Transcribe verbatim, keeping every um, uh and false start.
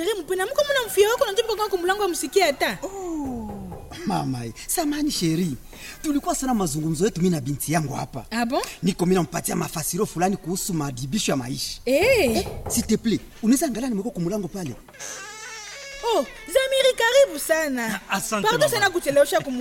Sheri mpena mko mna mfia wako na tupo kwa mlango msikia hata. Oh, mama, samani Sheri. Tulikuwa sana mazungumzo yetu mimi na binti yangu hapa. Ah bon? Niko mimi nampatia mafasiro fulani kuhusu maadibisho ya maisha. Eh, eh s'il te plaît, unaweza angalia nimeko kwa mlango pale. Oh, Zamiri karibu sana. Asante. Pardon sana kuchelewesha